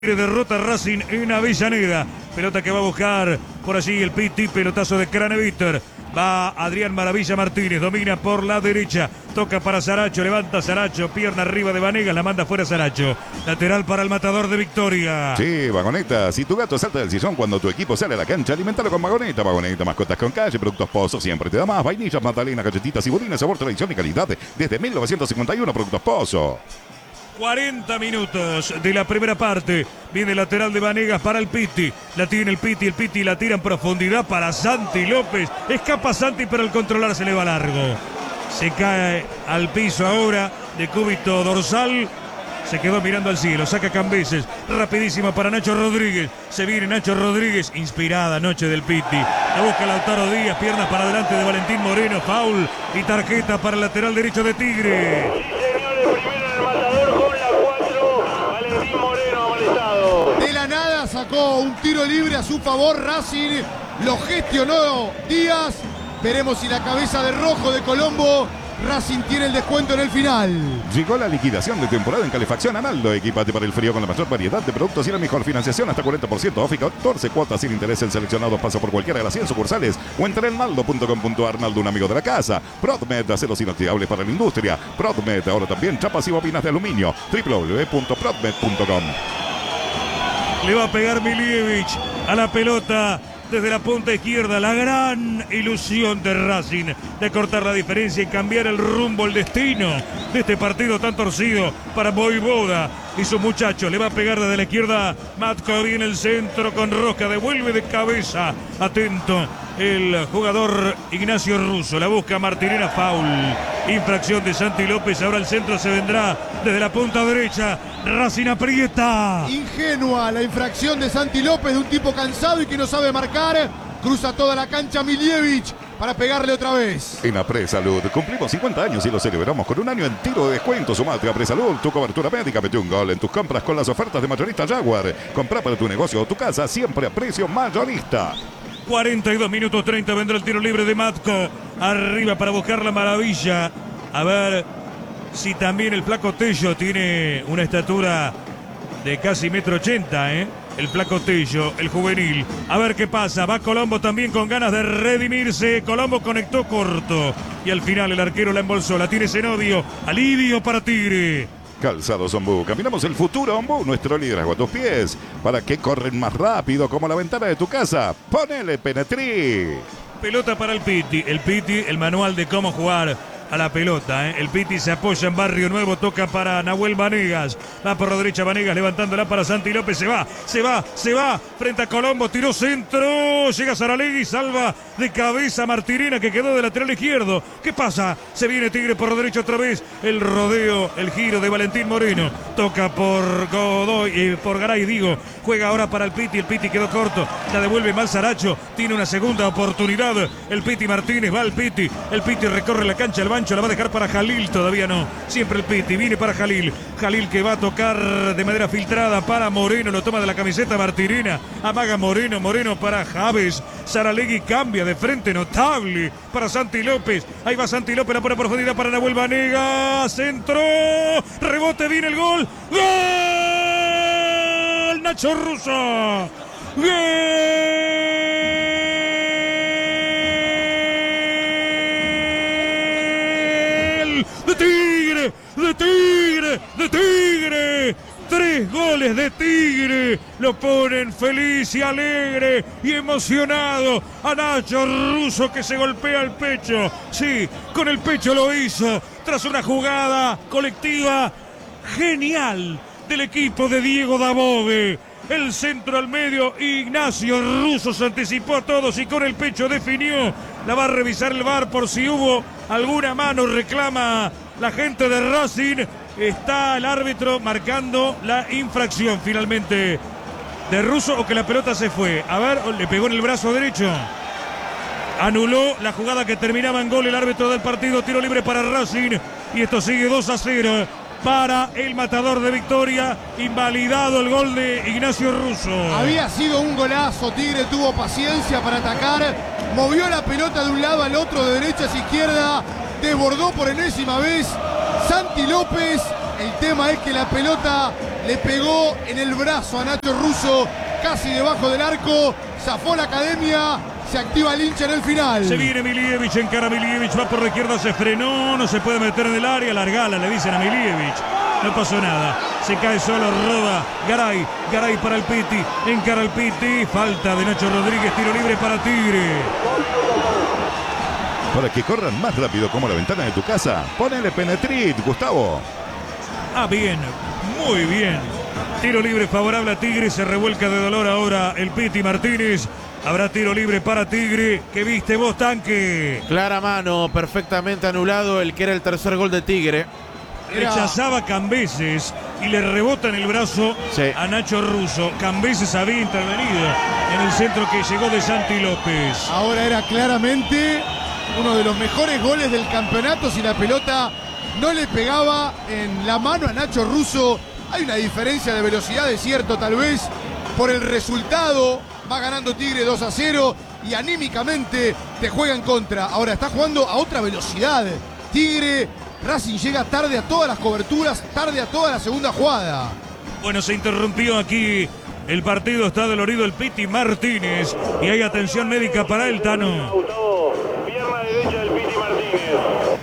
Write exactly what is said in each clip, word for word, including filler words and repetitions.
Derrota Racing en Avellaneda. Pelota que va a buscar por allí el Piti. Pelotazo de Craneviter. Va Adrián Maravilla Martínez. Domina por la derecha. Toca para Saracho. Levanta Saracho. Pierna arriba de Vanegas. La manda fuera Saracho. Lateral para el matador de Victoria. Sí, Vagoneta. Si tu gato salta del sillón cuando tu equipo sale a la cancha, alimentalo con Vagoneta. Vagoneta, mascotas con calle. Productos Pozo. Siempre te da más. Vainillas, magdalenas, galletitas y budines. Sabor, tradición y calidad. Desde mil novecientos cincuenta y uno. Productos Pozo. cuarenta minutos de la primera parte. Viene el lateral de Vanegas para el Piti. La tiene el Piti, el Piti la tira en profundidad para Santi López. Escapa Santi, pero al controlar se le va largo. Se cae al piso ahora de cúbito dorsal. Se quedó mirando al cielo, saca Cambeses. Rapidísima para Nacho Rodríguez. Se viene Nacho Rodríguez. Inspirada noche del Piti. La busca Lautaro Díaz. Piernas para adelante de Valentín Moreno. Foul y tarjeta para el lateral derecho de Tigre. De la nada sacó un tiro libre a su favor Racing, lo gestionó Díaz. Veremos si la cabeza de Rojo de Colombo, Racing tiene el descuento en el final. Llegó la liquidación de temporada en calefacción Analdo. Equipate para el frío con la mayor variedad de productos y la mejor financiación hasta cuarenta por ciento off y catorce cuotas sin interés. El seleccionado pasa por cualquiera de las cien sucursales o entra en naldo punto com punto ar. Naldo, un amigo de la casa. Prodmed, aceros inoxidables para la industria. Prodmed, ahora también chapas y bobinas de aluminio. doble u doble u doble u punto prodmed punto com. Le va a pegar Milievich a la pelota desde la punta izquierda. La gran ilusión de Racing de cortar la diferencia y cambiar el rumbo, el destino de este partido tan torcido para Voivoda y sus muchachos. Le va a pegar desde la izquierda Matko. Viene el centro con Rosca. Devuelve de cabeza. Atento el jugador Ignacio Russo. La busca Martinera. Foul. Infracción de Santi López. Ahora el centro se vendrá desde la punta derecha. Racing aprieta. Ingenua la infracción de Santi López, de un tipo cansado y que no sabe marcar. Cruza toda la cancha Milievich para pegarle otra vez. En Apresalud cumplimos cincuenta años y lo celebramos con un año entero de descuento. Sumate a Apresalud, tu cobertura médica. Mete un gol en tus compras con las ofertas de mayorista Jaguar. Compra para tu negocio o tu casa siempre a precio mayorista. cuarenta y dos minutos treinta. Vendrá el tiro libre de Matko. Arriba para buscar la maravilla. A ver si también el flaco Tello tiene una estatura de casi metro ochenta, ¿eh? El flaco Tello, el juvenil. A ver qué pasa. Va Colombo también con ganas de redimirse. Colombo conectó corto. Y al final el arquero la embolsó. La tiene Zenobio. Alivio para Tigre. Calzados Ombú. Caminamos el futuro Ombú. Nuestro liderazgo a tus pies. Para que corren más rápido como la ventana de tu casa. Ponele Penetrí. Pelota para el Piti. El Piti, el manual de cómo jugar a la pelota, ¿eh? El Piti se apoya en Barrio Nuevo, toca para Nahuel Vanegas, va por la derecha Vanegas, levantándola para Santi López, se va, se va, se va, frente a Colombo, tiró centro, llega Saralegui, salva de cabeza Martirena que quedó de lateral izquierdo. ¿Qué pasa? Se viene Tigre por la derecha otra vez, el rodeo, el giro de Valentín Moreno, toca por Godoy, eh, por Garay digo, juega ahora para el Piti, el Piti quedó corto, la devuelve mal Saracho, tiene una segunda oportunidad, el Piti Martínez, va el Piti, el Piti recorre la cancha, el banco la va a dejar para Jalil, todavía no. Siempre el Piti, viene para Jalil. Jalil que va a tocar de manera filtrada para Moreno, lo toma de la camiseta Martirena. Amaga Moreno, Moreno para Javes. Saralegui cambia de frente, notable para Santi López. Ahí va Santi López, la pone a profundidad para Nahuel Vanegas. Centro, rebote, viene el gol. ¡Gol! Nacho Russo. ¡Gol! ¡De Tigre! ¡De Tigre! ¡De Tigre! Tres goles de Tigre lo ponen feliz y alegre y emocionado a Nacho Russo, que se golpea el pecho. Sí, con el pecho lo hizo tras una jugada colectiva genial del equipo de Diego Dabove. El centro al medio, Ignacio Russo se anticipó a todos y con el pecho definió. La va a revisar el V A R por si hubo alguna mano, reclama la gente de Racing. Está el árbitro marcando la infracción finalmente de Russo, o que la pelota se fue. A ver, le pegó en el brazo derecho. Anuló la jugada que terminaba en gol el árbitro del partido. Tiro libre para Racing y esto sigue dos a cero. Para el matador de Victoria, invalidado el gol de Ignacio Russo. Había sido un golazo, Tigre tuvo paciencia para atacar, movió la pelota de un lado al otro, de derecha a izquierda, desbordó por enésima vez Santi López. El tema es que la pelota le pegó en el brazo a Nacho Russo, casi debajo del arco, zafó la academia, se activa el hincha en el final. Se viene Milievich, encara a Milievich, va por la izquierda, se frenó, no se puede meter en el área, largala, le dicen a Milievich. No pasó nada, se cae solo, roba Garay, Garay para el Piti, encara el Piti, falta de Nacho Rodríguez, tiro libre para Tigre. Para que corran más rápido como la ventana de tu casa, ponele Penetrit, Gustavo. Ah, bien, muy bien. Tiro libre favorable a Tigre, se revuelca de dolor ahora el Piti Martínez. Habrá tiro libre para Tigre. ¿Qué viste vos, Tanque? Clara mano, perfectamente anulado el que era el tercer gol de Tigre. Rechazaba Cambeses y le rebota en el brazo sí. a Nacho Russo. Cambeses había intervenido en el centro que llegó de Santi López. Ahora era claramente uno de los mejores goles del campeonato si la pelota no le pegaba en la mano a Nacho Russo. Hay una diferencia de velocidad, es cierto, tal vez por el resultado. Va ganando Tigre dos a cero y anímicamente te juega en contra. Ahora está jugando a otra velocidad. Tigre, Racing llega tarde a todas las coberturas, tarde a toda la segunda jugada. Bueno, se interrumpió aquí el partido, está dolorido el Piti Martínez y hay atención médica para el Tano. Pierna derecha del Piti Martínez.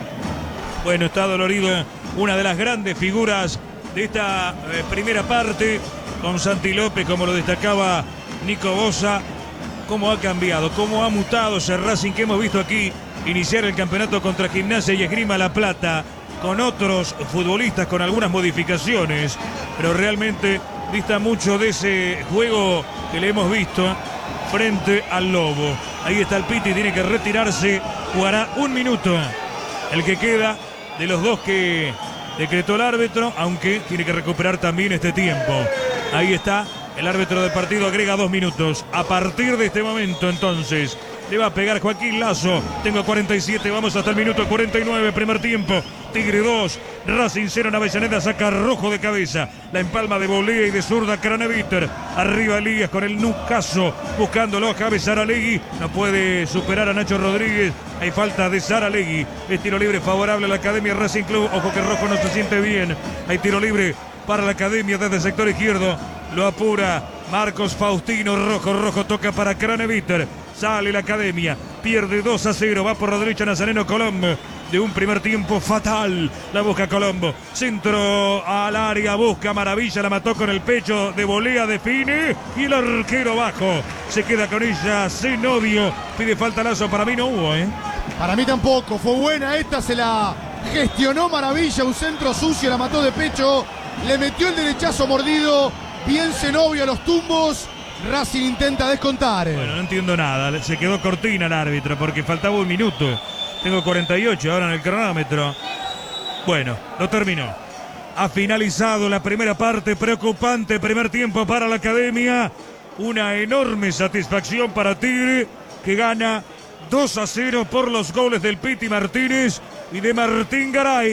Bueno, está dolorido una de las grandes figuras de esta eh, primera parte con Santi López, como lo destacaba Nico Bosa. Cómo ha cambiado, cómo ha mutado ese Racing que hemos visto aquí iniciar el campeonato contra Gimnasia y Esgrima La Plata con otros futbolistas con algunas modificaciones, pero realmente dista mucho de ese juego que le hemos visto frente al Lobo. Ahí está el Piti, tiene que retirarse, jugará un minuto el que queda de los dos que decretó el árbitro, aunque tiene que recuperar también este tiempo. Ahí está. El árbitro del partido agrega dos minutos. A partir de este momento, entonces, le va a pegar Joaquín Lazo. Tengo cuarenta y siete, vamos hasta el minuto cuarenta y nueve, primer tiempo. Tigre dos, Racing cero en Avellaneda, saca Rojo de cabeza. La empalma de volea y de zurda Craneviter. Arriba Elías con el nucazo, buscándolo a Saralegui. No puede superar a Nacho Rodríguez. Hay falta de Saralegui. Es tiro libre favorable a la Academia Racing Club. Ojo que Rojo no se siente bien. Hay tiro libre para la Academia desde el sector izquierdo. Lo apura Marcos Faustino. Rojo, Rojo toca para Craneviter. Sale la Academia, pierde dos a cero, va por la derecha Nazareno Colombo. De un primer tiempo fatal, la busca Colombo. Centro al área, busca Maravilla, la mató con el pecho de volea, define. Y el arquero bajo, se queda con ella Zenobio. Pide falta Lazo, para mí no hubo, ¿eh? Para mí tampoco, fue buena esta, se la gestionó Maravilla, un centro sucio, la mató de pecho. Le metió el derechazo mordido, bien Zenobio a los tumbos. Racing intenta descontar. Bueno, no entiendo nada. Se quedó cortina el árbitro porque faltaba un minuto. Tengo cuarenta y ocho ahora en el cronómetro. Bueno, lo terminó. Ha finalizado la primera parte. Preocupante primer tiempo para la Academia. Una enorme satisfacción para Tigre, que gana dos a cero por los goles del Piti Martínez y de Martín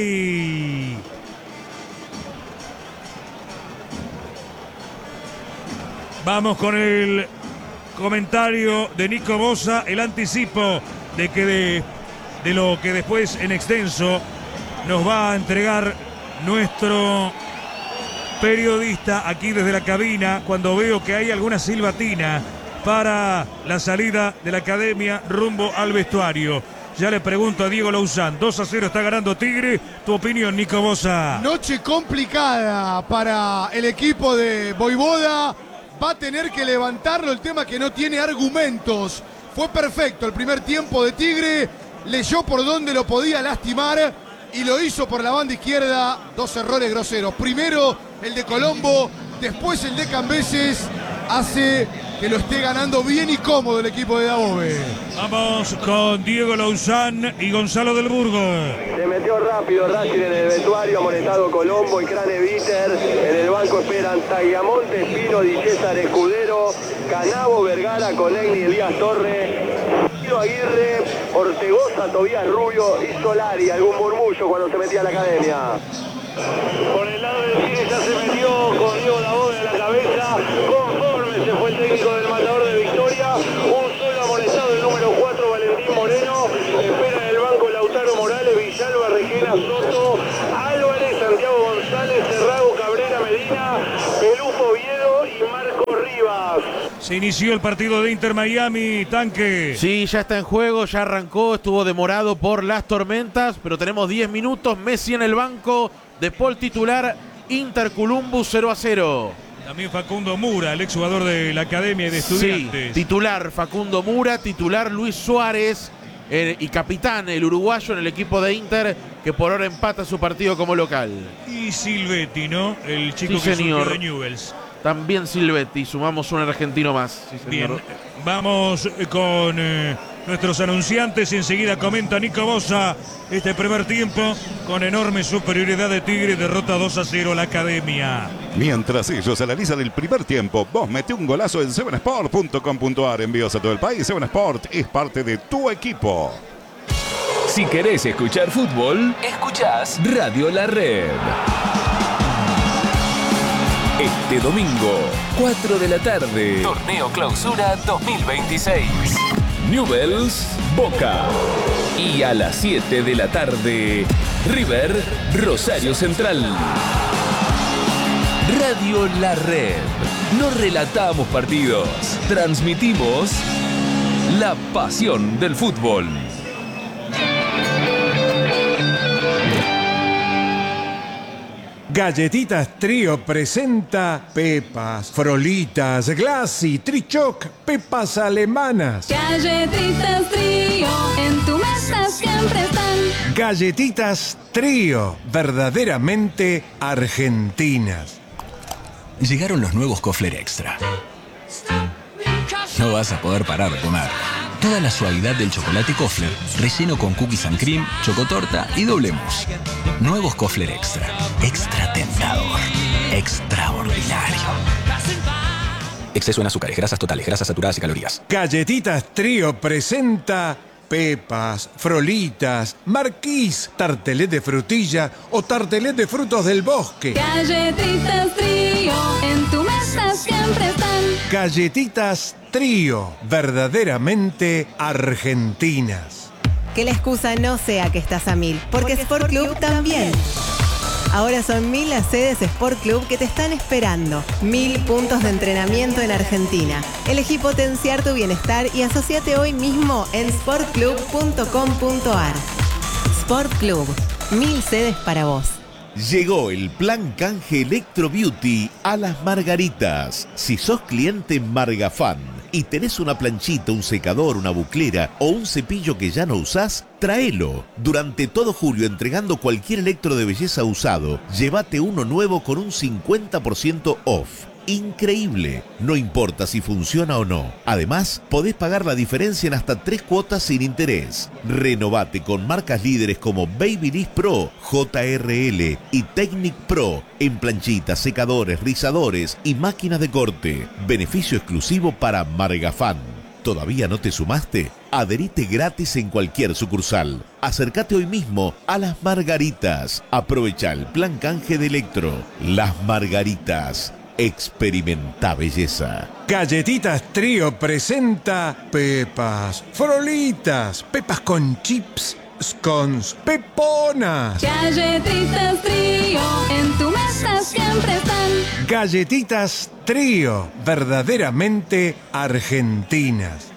Garay. Vamos con el comentario de Nico Bosa, el anticipo de que de, de lo que después en extenso nos va a entregar nuestro periodista aquí desde la cabina, cuando veo que hay alguna silbatina para la salida de la Academia rumbo al vestuario. Ya le pregunto a Diego Lauzán, dos a cero está ganando Tigre. Tu opinión, Nico Bosa. Noche complicada para el equipo de Voivoda. Va a tener que levantarlo, el tema que no tiene argumentos. Fue perfecto el primer tiempo de Tigre, leyó por donde lo podía lastimar y lo hizo por la banda izquierda. Dos errores groseros. Primero el de Colombo, después el de Cambeses. Hace que lo esté ganando bien y cómodo el equipo de Dabove. Vamos con Diego Lauzán y Gonzalo del Burgo. Se metió rápido Racing en el vestuario, amonestado Colombo y Craneviter. En el banco esperan Tagliamonte, Espino, Di César, Escudero, Canavo, Vergara, Colegni, Elías Torres, Tino Aguirre, Ortegoza, Tobías Rubio y Solari. Algún murmullo cuando se metía a la Academia. Por el lado del Tigre ya se metió con Diego Dabove en la cabeza. Conforme se fue el técnico del Matador de Victoria. Un solo amonestado, el número cuatro, Valentín Moreno. Espera en el banco Lautaro Morales, Villalba, Requena, Soto, Álvarez, Santiago González, Cerrago, Cabrera, Medina, Se inició el partido de Inter Miami, Tanque. Sí, ya está en juego, ya arrancó, estuvo demorado por las tormentas, pero tenemos diez minutos, Messi en el banco, De Paul titular, Inter Columbus cero a cero. También Facundo Mura, el exjugador de la Academia de Estudiantes. Sí, titular Facundo Mura, titular Luis Suárez el, y capitán el uruguayo en el equipo de Inter, que por ahora empata su partido como local. Y Silvetti, ¿no? El chico Sí, que señor. surgió de Newell's. También Silvetti, sumamos un argentino más. Sí, Bien, señor. vamos con eh, nuestros anunciantes. Enseguida comenta Nico Bosa este primer tiempo con enorme superioridad de Tigre. Derrota dos a cero la Academia. Mientras ellos analizan el primer tiempo, vos mete un golazo en seven sport punto com punto ar. Envíos a todo el país. seven Sport es parte de tu equipo. Si querés escuchar fútbol, escuchás Radio La Red. Este domingo, cuatro de la tarde, Torneo Clausura dos mil veintiséis. Newell's Boca. Y a las siete de la tarde, River Rosario Central. Radio La Red. No relatamos partidos, transmitimos la pasión del fútbol. Galletitas Trío presenta Pepas, Frolitas, Glassy, Trichoc, Pepas alemanas. Galletitas Trío, en tu mesa siempre están. Galletitas Trío, verdaderamente argentinas. Llegaron los nuevos Kofler Extra. No vas a poder parar de comer. Toda la suavidad del chocolate Kofler, relleno con cookies and cream, chocotorta y doble mousse. Nuevos Kofler Extra. Extra tentador. Extraordinario. Exceso en azúcares, grasas totales, grasas saturadas y calorías. Galletitas Trío presenta Pepas, Frolitas, Marquís, Tartelet de frutilla o Tartelet de frutos del bosque. Galletitas Trío, en tu mesa siempre están. Galletitas Trío, verdaderamente argentinas. Que la excusa no sea que estás a mil, porque, porque Sport Club, Club también. Ahora son mil las sedes Sport Club que te están esperando. Mil puntos de entrenamiento en Argentina. Elegí potenciar tu bienestar y asociate hoy mismo en sport club punto com punto ar. Sport Club, mil sedes para vos. Llegó el plan canje Electro Beauty a Las Margaritas. Si sos cliente Margafan y tenés una planchita, un secador, una buclera o un cepillo que ya no usás, tráelo. Durante todo julio, entregando cualquier electro de belleza usado, llévate uno nuevo con un cincuenta por ciento off. Increíble, no importa si funciona o no. Además, podés pagar la diferencia en hasta tres cuotas sin interés. Renovate con marcas líderes como Babyliss Pro, J R L y Technic Pro en planchitas, secadores, rizadores y máquinas de corte. Beneficio exclusivo para Margafan. ¿Todavía no te sumaste? Adherite gratis en cualquier sucursal. Acércate hoy mismo a Las Margaritas. Aprovecha el plan canje de Electro. Las Margaritas. Experimenta belleza. Galletitas Trío presenta Pepas, Frolitas, Pepas con chips, scones, Peponas. Galletitas Trío, en tu mesa siempre están. Galletitas Trío, verdaderamente argentinas.